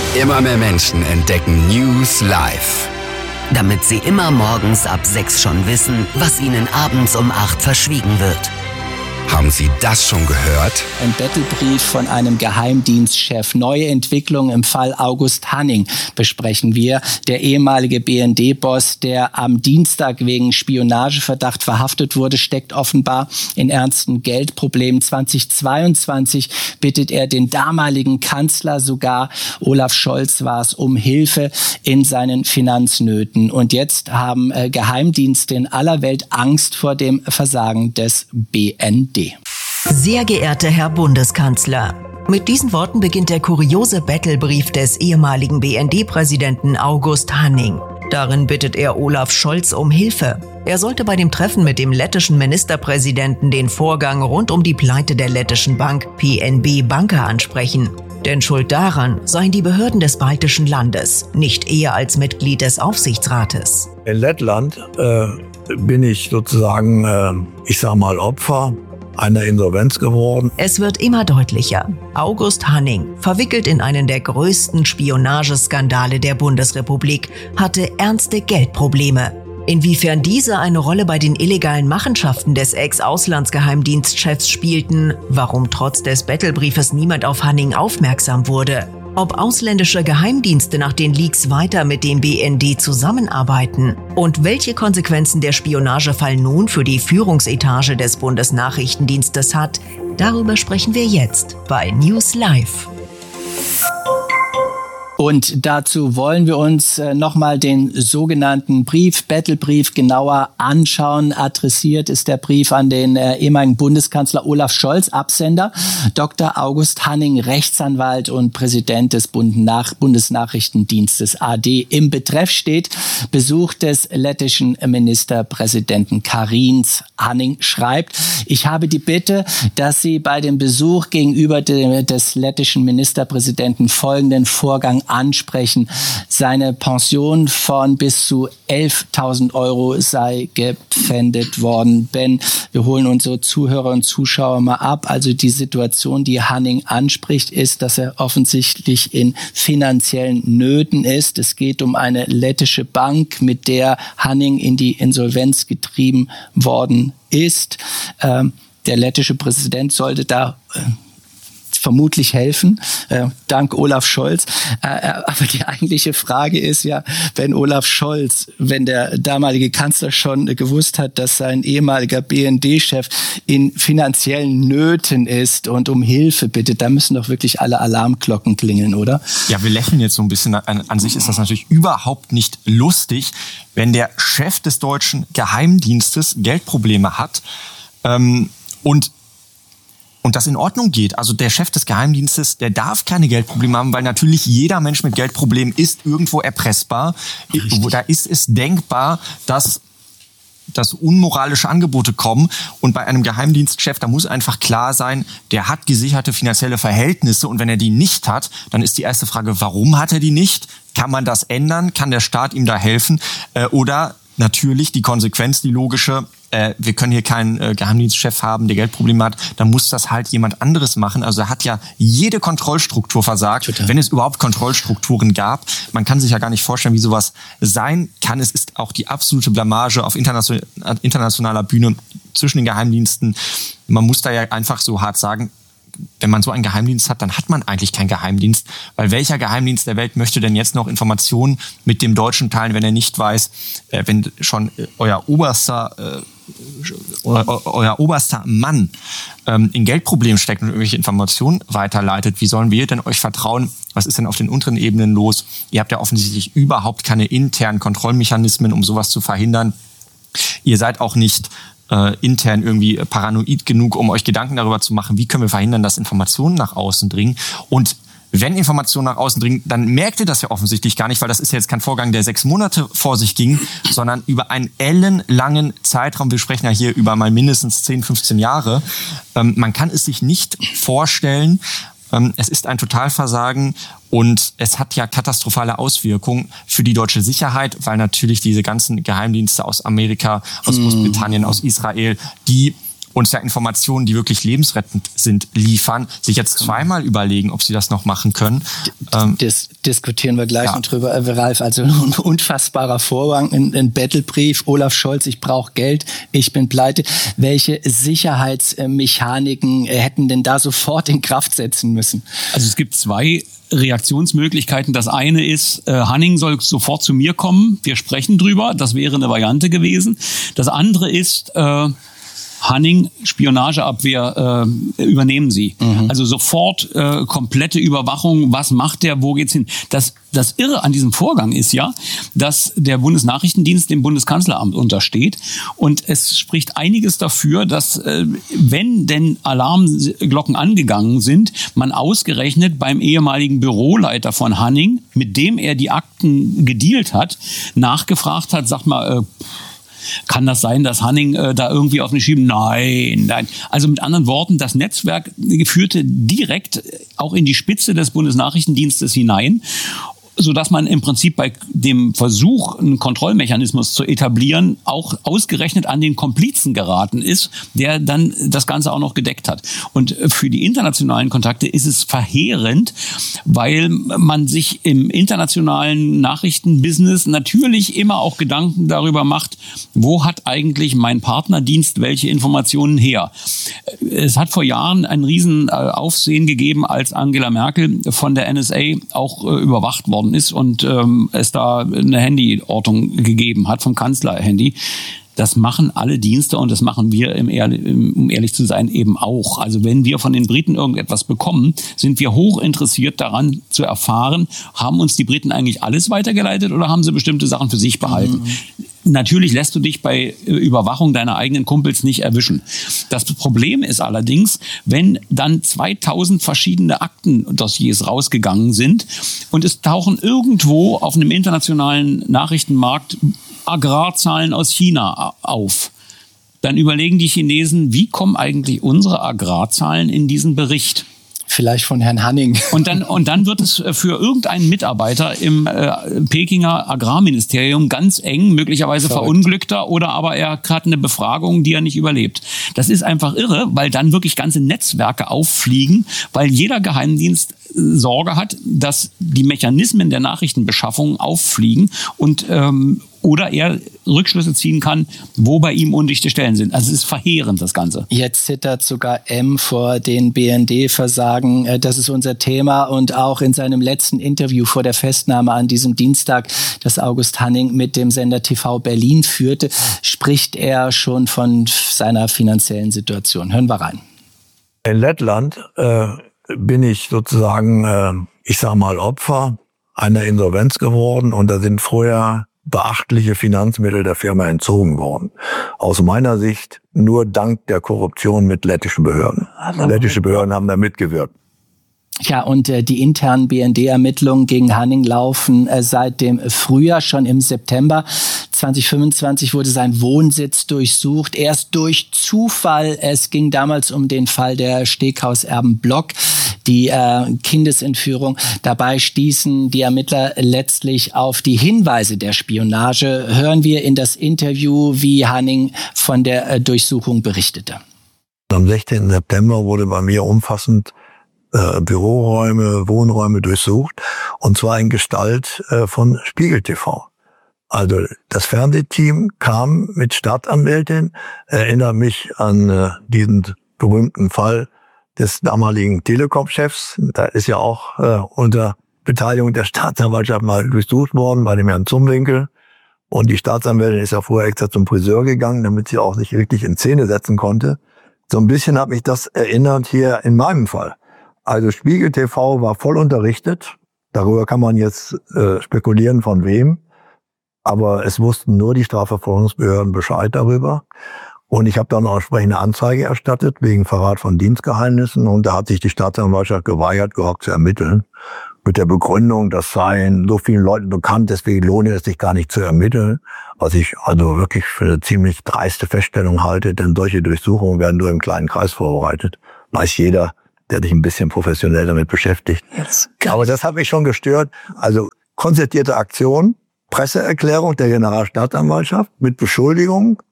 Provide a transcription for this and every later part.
Immer mehr Menschen entdecken News Live. Damit sie immer morgens ab 6 schon wissen, was ihnen abends um 8 verschwiegen wird. Haben Sie das schon gehört? Ein Bettelbrief von einem Geheimdienstchef. Neue Entwicklungen im Fall August Hanning besprechen wir. Der ehemalige BND-Boss, der am Dienstag wegen Spionageverdacht verhaftet wurde, steckt offenbar in ernsten Geldproblemen. 2022 bittet er den damaligen Kanzler, sogar Olaf Scholz war es, um Hilfe in seinen Finanznöten. Und jetzt haben Geheimdienste in aller Welt Angst vor dem Versagen des BND. Sehr geehrter Herr Bundeskanzler, mit diesen Worten beginnt der kuriose Bettelbrief des ehemaligen BND-Präsidenten August Hanning. Darin bittet er Olaf Scholz um Hilfe. Er sollte bei dem Treffen mit dem lettischen Ministerpräsidenten den Vorgang rund um die Pleite der lettischen Bank PNB Banka ansprechen. Denn schuld daran seien die Behörden des baltischen Landes, nicht er als Mitglied des Aufsichtsrates. In Lettland bin ich sozusagen, Opfer einer Insolvenz geworden. Es wird immer deutlicher. August Hanning, verwickelt in einen der größten Spionageskandale der Bundesrepublik, hatte ernste Geldprobleme. Inwiefern diese eine Rolle bei den illegalen Machenschaften des Ex-Auslandsgeheimdienstchefs spielten, warum trotz des Bettelbriefes niemand auf Hanning aufmerksam wurde, ob ausländische Geheimdienste nach den Leaks weiter mit dem BND zusammenarbeiten und welche Konsequenzen der Spionagefall nun für die Führungsetage des Bundesnachrichtendienstes hat, darüber sprechen wir jetzt bei News Live. Und dazu wollen wir uns nochmal den sogenannten Bettelbrief genauer anschauen. Adressiert ist der Brief an den ehemaligen Bundeskanzler Olaf Scholz, Absender Dr. August Hanning, Rechtsanwalt und Präsident des Bundesnachrichtendienstes AD. Im Betreff steht Besuch des lettischen Ministerpräsidenten Karins. Hanning schreibt: Ich habe die Bitte, dass Sie bei dem Besuch gegenüber des lettischen Ministerpräsidenten folgenden Vorgang ansprechen. Seine Pension von bis zu 11.000 Euro sei gepfändet worden. Ben, wir holen unsere Zuhörer und Zuschauer mal ab. Also die Situation, die Hanning anspricht, ist, dass er offensichtlich in finanziellen Nöten ist. Es geht um eine lettische Bank, mit der Hanning in die Insolvenz getrieben worden ist. Der lettische Präsident sollte da vermutlich helfen, dank Olaf Scholz. Aber die eigentliche Frage ist ja, wenn der damalige Kanzler schon gewusst hat, dass sein ehemaliger BND-Chef in finanziellen Nöten ist und um Hilfe bittet, da müssen doch wirklich alle Alarmglocken klingeln, oder? Ja, wir lächeln jetzt so ein bisschen. An sich ist das natürlich überhaupt nicht lustig, wenn der Chef des deutschen Geheimdienstes Geldprobleme hat und das in Ordnung geht. Also der Chef des Geheimdienstes, der darf keine Geldprobleme haben, weil natürlich jeder Mensch mit Geldproblemen ist irgendwo erpressbar. Richtig. Da ist es denkbar, dass unmoralische Angebote kommen. Und bei einem Geheimdienstchef, da muss einfach klar sein, der hat gesicherte finanzielle Verhältnisse. Und wenn er die nicht hat, dann ist die erste Frage, warum hat er die nicht? Kann man das ändern? Kann der Staat ihm da helfen? Oder natürlich die Konsequenz, die logische, wir können hier keinen Geheimdienstchef haben, der Geldprobleme hat, dann muss das halt jemand anderes machen. Also er hat ja jede Kontrollstruktur versagt, total. Wenn es überhaupt Kontrollstrukturen gab. Man kann sich ja gar nicht vorstellen, wie sowas sein kann. Es ist auch die absolute Blamage auf internationaler Bühne zwischen den Geheimdiensten. Man muss da ja einfach so hart sagen, wenn man so einen Geheimdienst hat, dann hat man eigentlich keinen Geheimdienst. Weil welcher Geheimdienst der Welt möchte denn jetzt noch Informationen mit dem Deutschen teilen, wenn er nicht weiß, wenn schon euer oberster Mann in Geldproblemen steckt und irgendwelche Informationen weiterleitet, wie sollen wir denn euch vertrauen? Was ist denn auf den unteren Ebenen los? Ihr habt ja offensichtlich überhaupt keine internen Kontrollmechanismen, um sowas zu verhindern. Ihr seid auch nicht intern irgendwie paranoid genug, um euch Gedanken darüber zu machen, wie können wir verhindern, dass Informationen nach außen dringen. Und wenn Informationen nach außen dringen, dann merkt ihr das ja offensichtlich gar nicht, weil das ist ja jetzt kein Vorgang, der 6 Monate vor sich ging, sondern über einen ellenlangen Zeitraum. Wir sprechen ja hier über mal mindestens 10, 15 Jahre. Man kann es sich nicht vorstellen. Es ist ein Totalversagen und es hat ja katastrophale Auswirkungen für die deutsche Sicherheit, weil natürlich diese ganzen Geheimdienste aus Amerika, aus Großbritannien, aus Israel, die uns ja Informationen, die wirklich lebensrettend sind, liefern, sich jetzt zweimal überlegen, ob sie das noch machen können. Diskutieren wir gleich noch drüber, Ralf. Also ein unfassbarer Vorgang, ein Battlebrief. Olaf Scholz, ich brauche Geld, ich bin pleite. Welche Sicherheitsmechaniken hätten denn da sofort in Kraft setzen müssen? Also es gibt zwei Reaktionsmöglichkeiten. Das eine ist, Hanning soll sofort zu mir kommen, wir sprechen drüber, das wäre eine Variante gewesen. Das andere ist, Hanning, Spionageabwehr, übernehmen Sie. Also sofort komplette Überwachung, was macht der, wo geht's hin? Das Irre an diesem Vorgang ist ja, dass der Bundesnachrichtendienst dem Bundeskanzleramt untersteht und es spricht einiges dafür, dass wenn denn Alarmglocken angegangen sind, man ausgerechnet beim ehemaligen Büroleiter von Hanning, mit dem er die Akten gedealt hat, nachgefragt hat, sag mal, kann das sein, dass Hanning da irgendwie auf eine schieben? Nein. Also mit anderen Worten, das Netzwerk führte direkt auch in die Spitze des Bundesnachrichtendienstes hinein, sodass man im Prinzip bei dem Versuch, einen Kontrollmechanismus zu etablieren, auch ausgerechnet an den Komplizen geraten ist, der dann das Ganze auch noch gedeckt hat. Und für die internationalen Kontakte ist es verheerend, weil man sich im internationalen Nachrichtenbusiness natürlich immer auch Gedanken darüber macht, wo hat eigentlich mein Partnerdienst welche Informationen her? Es hat vor Jahren einen riesen Aufsehen gegeben, als Angela Merkel von der NSA auch überwacht worden ist und es da eine Handyortung gegeben hat vom Kanzler-Handy. Das machen alle Dienste und das machen wir, um ehrlich zu sein, eben auch. Also wenn wir von den Briten irgendetwas bekommen, sind wir hoch interessiert daran zu erfahren, haben uns die Briten eigentlich alles weitergeleitet oder haben sie bestimmte Sachen für sich behalten? Natürlich lässt du dich bei Überwachung deiner eigenen Kumpels nicht erwischen. Das Problem ist allerdings, wenn dann 2000 verschiedene Aktendossiers rausgegangen sind und es tauchen irgendwo auf einem internationalen Nachrichtenmarkt Agrarzahlen aus China auf. Dann überlegen die Chinesen, wie kommen eigentlich unsere Agrarzahlen in diesen Bericht? Vielleicht von Herrn Hanning. Und dann wird es für irgendeinen Mitarbeiter im Pekinger Agrarministerium ganz eng, möglicherweise verunglückter oder aber er hat eine Befragung, die er nicht überlebt. Das ist einfach irre, weil dann wirklich ganze Netzwerke auffliegen, weil jeder Geheimdienst Sorge hat, dass die Mechanismen der Nachrichtenbeschaffung auffliegen und oder er Rückschlüsse ziehen kann, wo bei ihm undichte Stellen sind. Also es ist verheerend, das Ganze. Jetzt zittert sogar M vor den BND-Versagen. Das ist unser Thema. Und auch in seinem letzten Interview vor der Festnahme an diesem Dienstag, das August Hanning mit dem Sender TV Berlin führte, spricht er schon von seiner finanziellen Situation. Hören wir rein. In Lettland bin ich sozusagen, ich sag mal, Opfer einer Insolvenz geworden und da sind vorher beachtliche Finanzmittel der Firma entzogen worden. Aus meiner Sicht nur dank der Korruption mit lettischen Behörden. Lettische Behörden haben da mitgewirkt. Ja, und die internen BND-Ermittlungen gegen Hanning laufen seit dem Frühjahr. Schon im September 2025 wurde sein Wohnsitz durchsucht. Erst durch Zufall. Es ging damals um den Fall der Steghaus-Erben Block, die Kindesentführung. Dabei stießen die Ermittler letztlich auf die Hinweise der Spionage. Hören wir in das Interview, wie Hanning von der Durchsuchung berichtete. Am 16. September wurde bei mir umfassend Büroräume, Wohnräume durchsucht, und zwar in Gestalt von Spiegel TV. Also das Fernsehteam kam mit Staatsanwältin, erinnere mich an diesen berühmten Fall des damaligen Telekom-Chefs. Da ist ja auch unter Beteiligung der Staatsanwaltschaft mal durchsucht worden bei dem Herrn Zumwinkel. Und die Staatsanwältin ist ja vorher extra zum Friseur gegangen, damit sie auch sich wirklich in Szene setzen konnte. So ein bisschen hat mich das erinnert hier in meinem Fall. Also Spiegel TV war voll unterrichtet. Darüber kann man jetzt spekulieren, von wem. Aber es wussten nur die Strafverfolgungsbehörden Bescheid darüber. Und ich habe dann auch entsprechende Anzeige erstattet wegen Verrat von Dienstgeheimnissen. Und da hat sich die Staatsanwaltschaft geweigert, überhaupt zu ermitteln. Mit der Begründung, das seien so vielen Leuten bekannt, deswegen lohne es sich gar nicht zu ermitteln. Was ich also wirklich für eine ziemlich dreiste Feststellung halte, denn solche Durchsuchungen werden nur im kleinen Kreis vorbereitet. Weiß jeder, der sich ein bisschen professionell damit beschäftigt. Aber das hat mich schon gestört. Also konzertierte Aktion, Presseerklärung der Generalstaatsanwaltschaft mit Beschuldigung,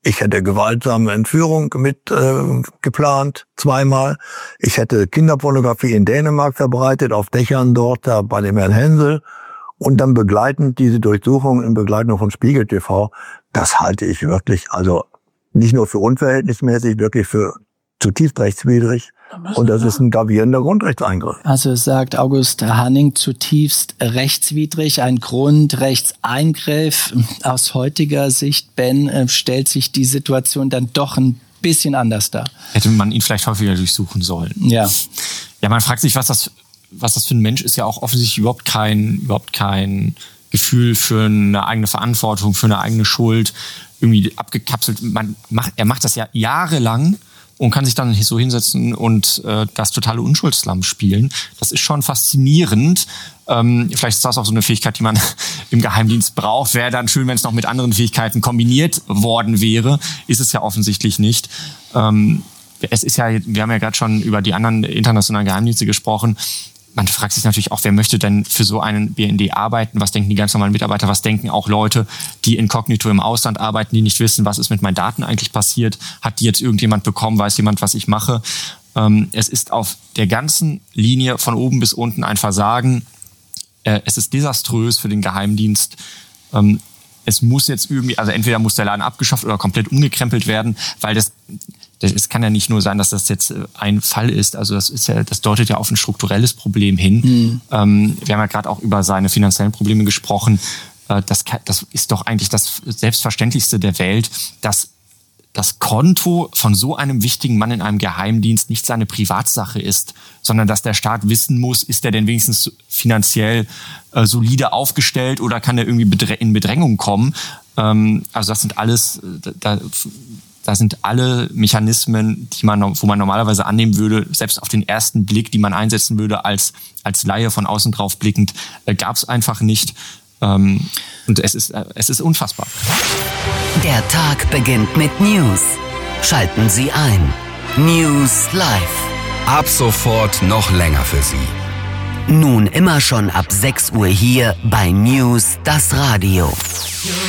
Ich hätte gewaltsame Entführung mit geplant, 2-mal. Ich hätte Kinderpornografie in Dänemark verbreitet, auf Dächern dort, da bei dem Herrn Hensel. Und dann begleitend diese Durchsuchung in Begleitung von Spiegel TV. Das halte ich wirklich, also nicht nur für unverhältnismäßig, wirklich für zutiefst rechtswidrig. Und das ist ein gravierender Grundrechtseingriff. Also sagt August Hanning, zutiefst rechtswidrig, ein Grundrechtseingriff. Aus heutiger Sicht, Ben, stellt sich die Situation dann doch ein bisschen anders dar. Hätte man ihn vielleicht häufiger durchsuchen sollen. Ja. Ja, man fragt sich, was das für ein Mensch ist, ja auch offensichtlich überhaupt kein Gefühl für eine eigene Verantwortung, für eine eigene Schuld, irgendwie abgekapselt. Er macht das ja jahrelang und kann sich dann so hinsetzen und das totale Unschuldslamm spielen. Das ist schon faszinierend. Vielleicht ist das auch so eine Fähigkeit, die man im Geheimdienst braucht. Wäre dann schön, wenn es noch mit anderen Fähigkeiten kombiniert worden wäre. Ist es ja offensichtlich nicht. Es ist ja, wir haben ja gerade schon über die anderen internationalen Geheimdienste gesprochen. Man fragt sich natürlich auch, wer möchte denn für so einen BND arbeiten? Was denken die ganz normalen Mitarbeiter? Was denken auch Leute, die inkognito im Ausland arbeiten, die nicht wissen, was ist mit meinen Daten eigentlich passiert? Hat die jetzt irgendjemand bekommen? Weiß jemand, was ich mache? Es ist auf der ganzen Linie von oben bis unten ein Versagen. Es ist desaströs für den Geheimdienst. Es muss jetzt irgendwie, also entweder muss der Laden abgeschafft oder komplett umgekrempelt werden, weil es kann ja nicht nur sein, dass das jetzt ein Fall ist. Also das deutet ja auf ein strukturelles Problem hin. Wir haben ja gerade auch über seine finanziellen Probleme gesprochen. Das ist doch eigentlich das Selbstverständlichste der Welt, dass das Konto von so einem wichtigen Mann in einem Geheimdienst nicht seine Privatsache ist, sondern dass der Staat wissen muss, ist er denn wenigstens finanziell solide aufgestellt oder kann er irgendwie in Bedrängung kommen. Also das sind alles... Da sind alle Mechanismen, wo man normalerweise annehmen würde, selbst auf den ersten Blick, die man einsetzen würde als Laie von außen drauf blickend, gab es einfach nicht. Und es ist unfassbar. Der Tag beginnt mit News. Schalten Sie ein. News Live. Ab sofort noch länger für Sie. Nun immer schon ab 6 Uhr hier bei News, das Radio.